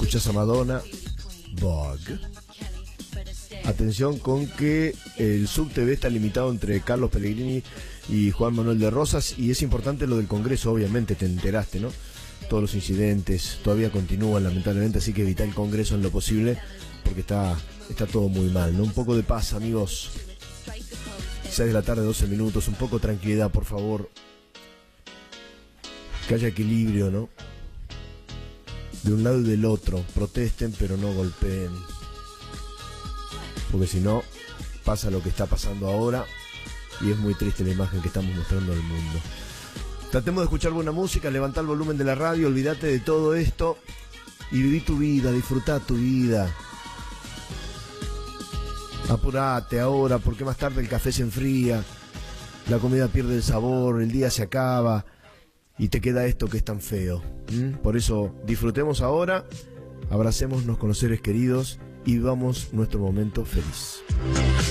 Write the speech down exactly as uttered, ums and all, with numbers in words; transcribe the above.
Escuchás a Madonna, Vogue. Atención con que el Sub-T V está limitado entre Carlos Pellegrini y Juan Manuel de Rosas, y es importante lo del Congreso, obviamente, te enteraste, ¿no? Todos los incidentes todavía continúan, lamentablemente, así que evita el Congreso en lo posible, porque está, está todo muy mal, ¿no? Un poco de paz, amigos. seis de la tarde, doce minutos, un poco de tranquilidad, por favor. Que haya equilibrio, ¿no? De un lado y del otro. Protesten, pero no golpeen. Porque si no, pasa lo que está pasando ahora y es muy triste la imagen que estamos mostrando al mundo. Tratemos de escuchar buena música, levantar el volumen de la radio, olvídate de todo esto y viví tu vida, disfrutá tu vida. Apurate ahora, porque más tarde el café se enfría, la comida pierde el sabor, el día se acaba y te queda esto que es tan feo. ¿Mm? Por eso disfrutemos ahora, abracémonos con los seres queridos y vivamos nuestro momento feliz.